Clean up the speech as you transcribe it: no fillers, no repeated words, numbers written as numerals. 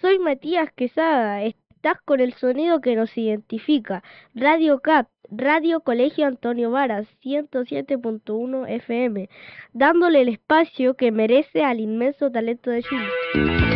soy Matías Quesada. Estás con el sonido que nos identifica. Radio CAP, Radio Colegio Antonio Varas, 107.1 FM, dándole el espacio que merece al inmenso talento de Chile.